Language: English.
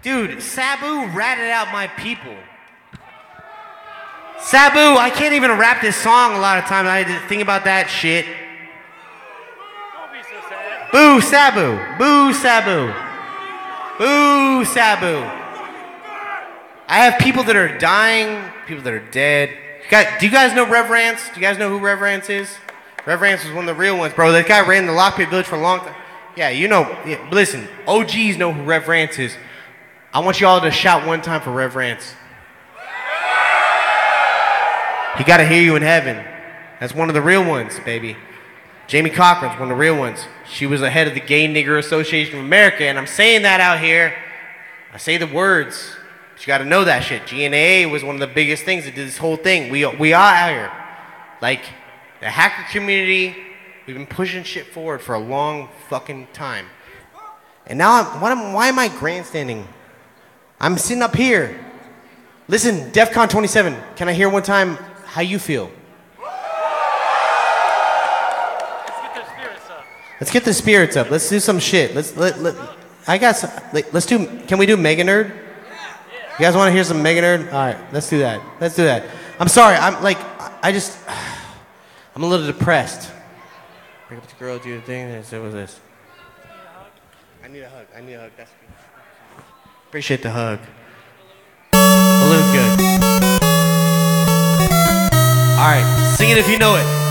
Dude, Sabu ratted out my people. Sabu, I can't even rap this song a lot of times. I had to think about that shit. Don't be so sad. Boo, Sabu. Boo, Sabu. Boo, Sabu. I have people that are dying, people that are dead. Do you guys know Rev Rance? Do you guys know who Rev Rance is? Rev Rance was one of the real ones, bro. That guy ran the Lockpit Village for a long time. Yeah, you know. Yeah, listen, OGs know who Rev Rance is. I want you all to shout one time for Rev Rance. He got to hear you in heaven. That's one of the real ones, baby. Jamie Cochran's one of the real ones. She was the head of the Gay Nigger Association of America, and I'm saying that out here. I say the words. But you got to know that shit. GNAA was one of the biggest things that did this whole thing. We are out here. Like, the hacker community, we've been pushing shit forward for a long fucking time. And now, why am I grandstanding? I'm sitting up here. Listen, DEFCON 27, can I hear one time how you feel? Let's get the spirits up. Let's do some shit. Let's do, can we do Mega Nerd? You guys want to hear some Mega Nerd? All right, let's do that. Let's do that. I'm sorry, I'm a little depressed. Bring up the girl, do the thing, and so was this. I need a hug. That's good. Appreciate the hug. A little good. All right, sing it if you know it.